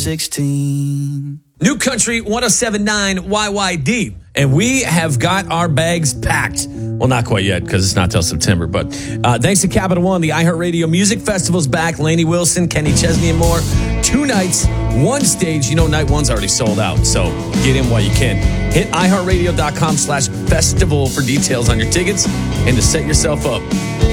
16. New Country 107.9 YYD. And we have got our bags packed. Well, not quite yet because it's not till September. But thanks to Capital One, the iHeartRadio Music Festival's back. Lainey Wilson, Kenny Chesney, and more. 2 nights, 1 stage. You know, night 1's already sold out. So get in while you can. Hit iHeartRadio.com/festival for details on your tickets and to set yourself up